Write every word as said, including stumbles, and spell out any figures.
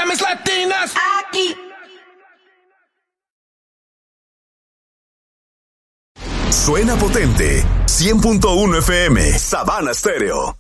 mis latinas. Aquí. Suena potente. cien punto uno F M, Sabana Stereo.